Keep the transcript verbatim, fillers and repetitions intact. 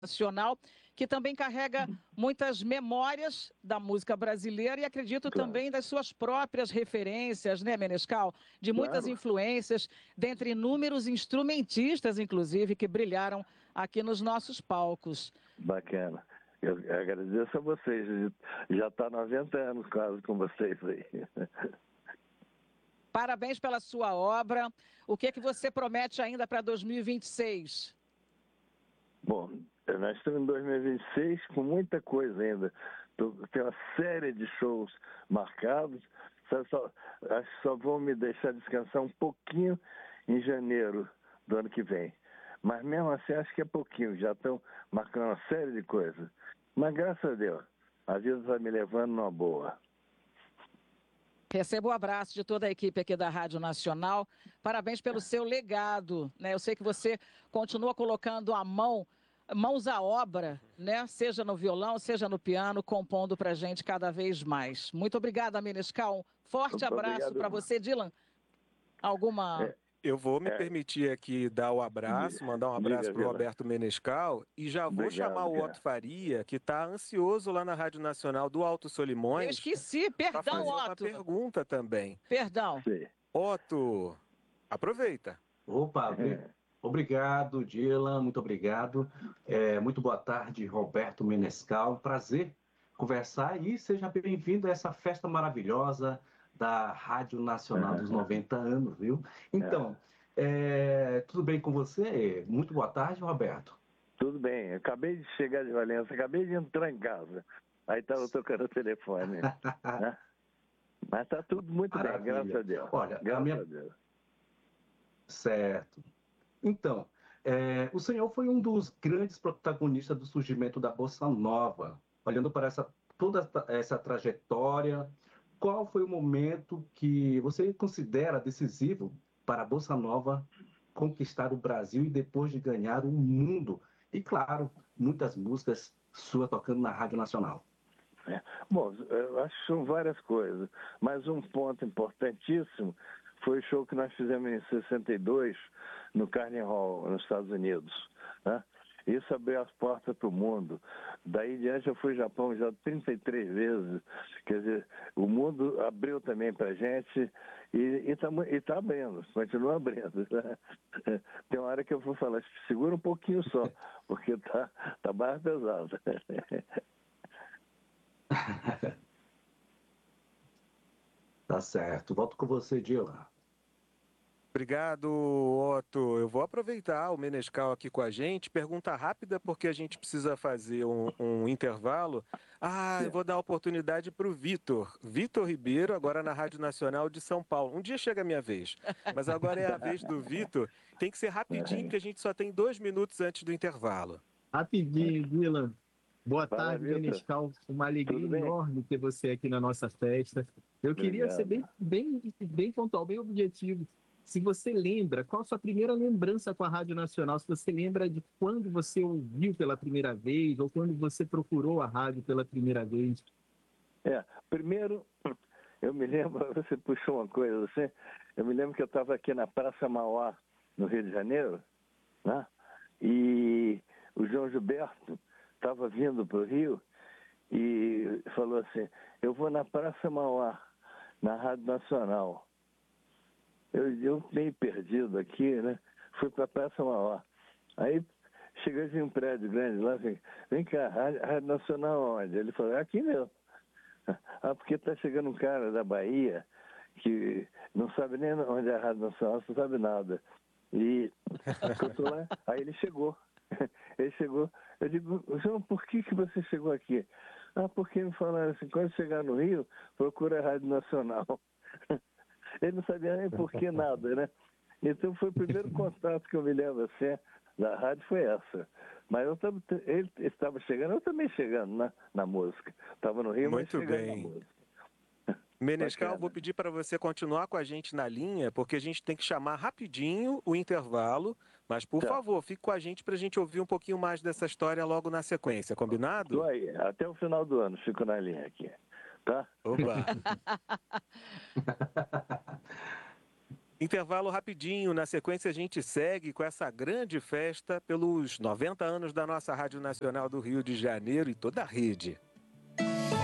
Nacional, que também carrega muitas memórias da música brasileira e acredito Claro. também das suas próprias referências, né, Menescal? De muitas Claro. influências, dentre inúmeros instrumentistas, inclusive, que brilharam aqui nos nossos palcos. Bacana. Eu agradeço a vocês. Já está noventa anos quase com vocês aí. Parabéns pela sua obra. O que é que você promete ainda para dois mil e vinte e seis? Bom, nós estamos em dois mil e vinte e seis com muita coisa ainda. Tem uma série de shows marcados. Só, só, acho que só vão me deixar descansar um pouquinho em janeiro do ano que vem. Mas mesmo assim acho que é pouquinho. Já estão marcando uma série de coisas. Mas graças a Deus, a vida está me levando numa boa. Recebo o abraço de toda a equipe aqui da Rádio Nacional. Parabéns pelo seu legado, né? Eu sei que você continua colocando a mão, mãos à obra, né? Seja no violão, seja no piano, compondo pra gente cada vez mais. Muito obrigada, Menescal. Um forte abraço para você, Dylan. Alguma... É. Eu vou me É. permitir aqui dar o abraço, mandar um abraço Diga, para o Vila. Roberto Menescal e já vou Obrigado, chamar o cara. Otto Faria, que está ansioso lá na Rádio Nacional do Alto Solimões. Eu esqueci, para perdão, fazer uma Otto. pergunta também. Perdão. Sim. Otto, aproveita. Opa, É. obrigado, Dylan, muito obrigado. É, muito boa tarde, Roberto Menescal. Prazer conversar e seja bem-vindo a essa festa maravilhosa da Rádio Nacional dos noventa anos, viu? Então, é, tudo bem com você? Muito boa tarde, Roberto. Tudo bem. Eu acabei de chegar de Valença, acabei de entrar em casa. Aí estava tocando o telefone. Né? Mas está tudo muito Maravilha. bem, graças a Deus. Olha, graças a minha... a Deus. Certo. Então, é, o senhor foi um dos grandes protagonistas do surgimento da Bossa Nova. Olhando para essa, toda essa trajetória, qual foi o momento que você considera decisivo para a Bossa Nova conquistar o Brasil e depois de ganhar o mundo? E, claro, muitas músicas suas tocando na Rádio Nacional. É. Bom, eu acho que são várias coisas, mas um ponto importantíssimo foi o show que nós fizemos em sessenta e dois no Carnegie Hall, nos Estados Unidos. Né? Isso abriu as portas para o mundo. Daí em diante eu fui ao Japão já trinta e três vezes. Quer dizer, o mundo abriu também para a gente e está tá abrindo, continua abrindo. Né? Tem uma hora que eu vou falar, segura um pouquinho só, porque está tá mais pesado. Tá certo. Volto com você, Dylan. Obrigado, Otto. Eu vou aproveitar o Menescal aqui com a gente. Pergunta rápida, porque a gente precisa fazer um, um intervalo. Ah, eu vou dar a oportunidade para o Vitor. Vitor Ribeiro, agora na Rádio Nacional de São Paulo. Um dia chega a minha vez, mas agora é a vez do Vitor. Tem que ser rapidinho, porque a gente só tem dois minutos antes do intervalo. Rapidinho, Dylan. Boa Fala, tarde, Vitor. Menescal. Uma alegria Tudo bem? enorme ter você aqui na nossa festa. Eu queria Obrigado. ser bem, bem, bem pontual, bem objetivo. Se você lembra, qual a sua primeira lembrança com a Rádio Nacional? Se você lembra de quando você ouviu pela primeira vez ou quando você procurou a rádio pela primeira vez? É, primeiro, eu me lembro, você puxou uma coisa assim, eu me lembro que eu estava aqui na Praça Mauá, no Rio de Janeiro, né? E o João Gilberto estava vindo para o Rio e falou assim, eu vou na Praça Mauá, na Rádio Nacional. Eu, eu meio perdido aqui, né? Fui para a Praça Mauá. Aí cheguei em um prédio grande lá, assim, vem cá, Rádio, Rádio Nacional onde? Ele falou, é aqui mesmo. Ah, porque está chegando um cara da Bahia que não sabe nem onde é a Rádio Nacional, não sabe nada. E eu tô lá, aí ele chegou. Ele chegou, eu digo, João, por que, que você chegou aqui? Ah, porque me falaram assim, quando chegar no Rio, procura a Rádio Nacional. Ele não sabia nem por que nada, né? Então foi o primeiro contato que eu me lembro assim, da rádio foi essa. Mas eu tava, ele estava chegando, eu também chegando na, na música. Estava no Rio, Muito mas chegando bem. na música. Menescal, Bacana. vou pedir para você continuar com a gente na linha, porque a gente tem que chamar rapidinho o intervalo, mas por Tá. favor, fique com a gente para a gente ouvir um pouquinho mais dessa história logo na sequência, combinado? Tô aí, até o final do ano, fico na linha aqui. Tá? Oba! Intervalo rapidinho, na sequência a gente segue com essa grande festa pelos noventa anos da nossa Rádio Nacional do Rio de Janeiro e toda a rede.